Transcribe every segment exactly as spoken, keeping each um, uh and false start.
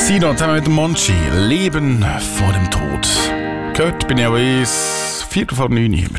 Sino zusammen mit dem Monchi. Leben vor dem Tod. Gehört bin ich auch eins. Viertel vor neun immer.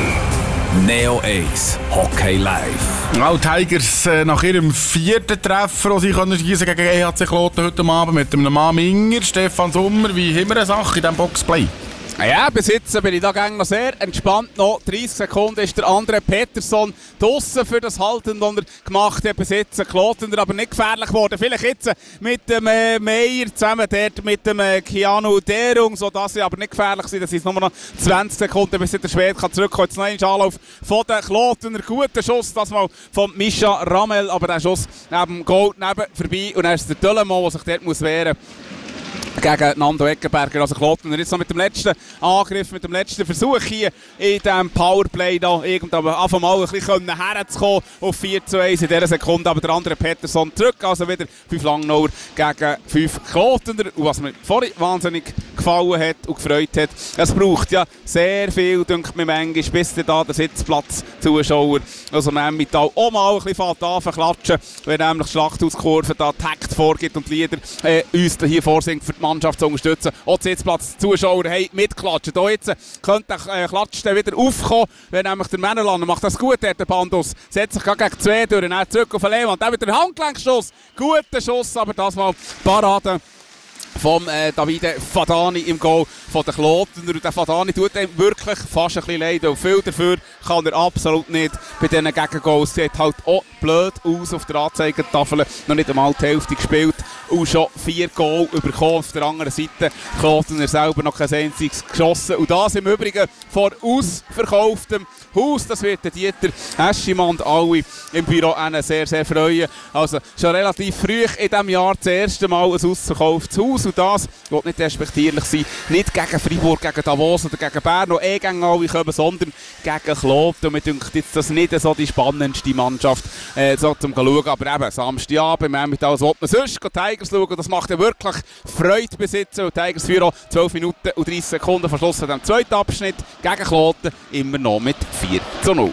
Neo eins Hockey Live. Auch Tigers äh, nach ihrem vierten Treffer, den sie können schiessen gegen E H C Kloten heute Abend mit einem Mann Minger, Stefan Sommer. Wie haben wir eine Sache in diesem Boxplay? Ja, bis jetzt bin ich da noch sehr entspannt. Noch dreißig Sekunden ist der andere Peterson draussen für das Halten, das er gemacht hat. Bis jetzt Kloten, aber nicht gefährlich geworden. Vielleicht jetzt mit dem äh, Meier zusammen dort mit dem äh, Keanu Derung, sodass sie aber nicht gefährlich sind. Das ist nur noch zwanzig Sekunden, bis der Schwede zurückkommen kann. Jetzt noch ein Anlauf von den Klotener. Guter Schuss, das mal von Mischa Ramel, aber der Schuss neben Gold neben vorbei. Und dann ist es der Döllemann, der sich dort muss wehren muss. Gegen Nando Eckenberger, also Klotener jetzt noch mit dem letzten Angriff, mit dem letzten Versuch hier in diesem Powerplay da irgendwann einfach mal ein bisschen herzukommen auf vier zu eins in dieser Sekunde, aber der andere Peterson zurück, also wieder fünf Langnauer gegen fünf Klotener. Und was mir vorhin wahnsinnig gefallen hat und gefreut hat, es braucht ja sehr viel, denke mir manchmal, bis da der Sitzplatz-Zuschauer, also im Emmental auch mal ein bisschen anfangen klatschen, wenn nämlich die Schlachthauskurve da takt vorgibt und die Lieder äh, uns hier vorsingt für die Mannschaft zu unterstützen. Auch die Sitzplatz-Zuschauer haben mitklatschen. Hier jetzt könnte der äh, Klatsch dann wieder aufkommen, wenn nämlich der Männerlander macht das gut, der Bandus setzt sich gegen zwei durch, dann zurück auf den Lehmann, dann wieder der Handgelenkschuss, guter Schuss, aber das mal Parade vom äh, Davide Fadani im Goal von den Klotener. Und der Fadani tut ihm wirklich fast ein bisschen leid. Und viel dafür kann er absolut nicht bei diesen Gegengoals. Sieht halt auch blöd aus auf der Anzeigetafel. Noch nicht einmal die Hälfte gespielt und schon vier Goal bekommen. Auf der anderen Seite Klotener selber noch kein einziges geschossen. Und das im Übrigen vor ausverkauftem Haus. Das wird der Dieter Heschimann und alle im Büro sehr, sehr freuen. Also schon relativ früh in diesem Jahr das erste Mal ein ausverkauftes Haus. Und das wird nicht respektierlich sein, nicht gegen Freiburg, gegen Davos oder gegen Bern, noch eh gegen alle kommen, sondern gegen Kloten. Und mir denkt jetzt das nicht so die spannendste Mannschaft äh, so zum schauen. Aber eben, Samstagabend im Emmental, so will man sonst Tigers schauen. Das macht ja wirklich Freude besitzen. Und Tigers führen auch zwölf Minuten und dreißig Sekunden vor Schluss von dem zweiten Abschnitt gegen Kloten immer noch mit vier zu null.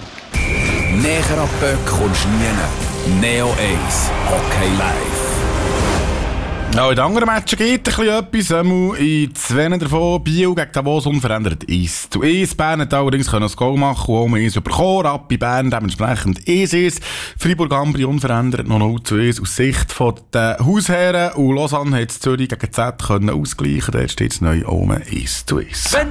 Näher an Böck kommst du nie. Neo eins Hockey Live. Ja, in den anderen Matchen geht ein bisschen etwas. In zwei davon Biel gegen Davos unverändert eins zu eins. Bern hat allerdings das Goal machen und auch eins bekommen. Rappi Bern dementsprechend eins zu eins. Fribourg-Ambri unverändert noch null zu eins aus Sicht der Hausherren. Und Lausanne hat Zürich gegen Z können ausgleichen. Dort steht es neu oben eins zu eins.